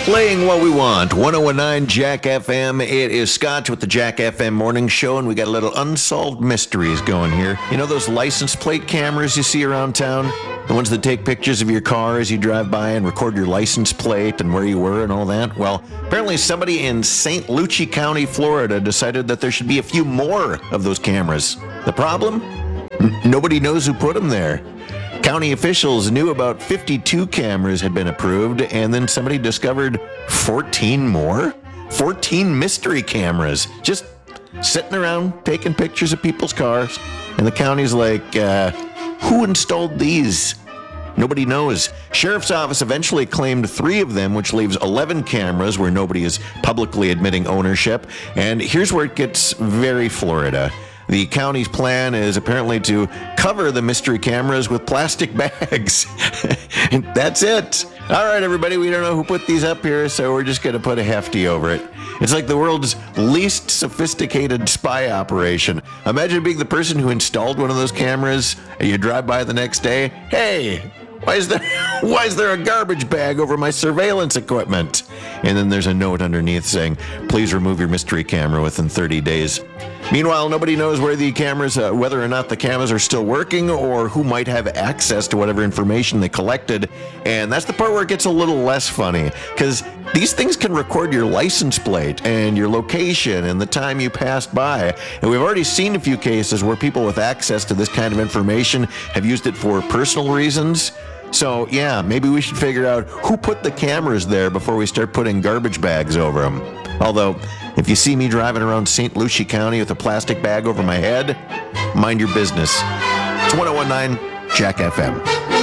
Playing what we want, 1019 Jack FM. It is Scott with the Jack FM Morning Show, and we got a little unsolved mysteries going here. You know those license plate cameras you see around town? The ones that take pictures of your car as you drive by and record your license plate and where you were and all that? Well, apparently somebody in St. Lucie County, Florida decided that there should be a few more of those cameras. The problem? Nobody knows who put them there. County officials knew about 52 cameras had been approved, and then somebody discovered 14 more? 14 mystery cameras just sitting around taking pictures of people's cars. And the county's like, who installed these? Nobody knows. Sheriff's office eventually claimed 3 of them, which leaves 11 cameras where nobody is publicly admitting ownership. And here's where it gets very Florida. The county's plan is apparently to cover the mystery cameras with plastic bags. And that's it. All right, everybody, we don't know who put these up here, so we're just going to put a hefty over it. It's like the world's least sophisticated spy operation. Imagine being the person who installed one of those cameras, and you drive by the next day. Hey, why is there a garbage bag over my surveillance equipment? And then there's a note underneath saying, please remove your mystery camera within 30 days. Meanwhile, nobody knows where the cameras, whether or not the cameras are still working or who might have access to whatever information they collected. And that's the part where it gets a little less funny, because these things can record your license plate and your location and the time you passed by. And we've already seen a few cases where people with access to this kind of information have used it for personal reasons. So, yeah, maybe we should figure out who put the cameras there before we start putting garbage bags over them. Although, if you see me driving around St. Lucie County with a plastic bag over my head, mind your business. It's 1019 Jack FM.